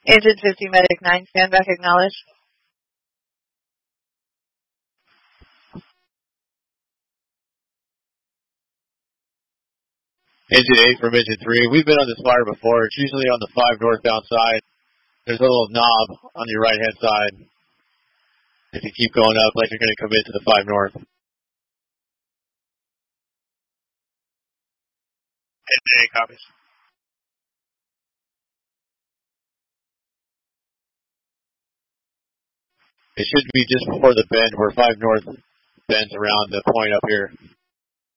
Agent 50, Medic 9, stand back, acknowledge. Engine 8 from Engine 3. We've been on this fire before. It's usually on the 5 northbound side. There's a little knob on your right-hand side. If you keep going up, like you're going to come into the 5 north. Engine 8 copies. It should be just before the bend where 5 north bends around the point up here.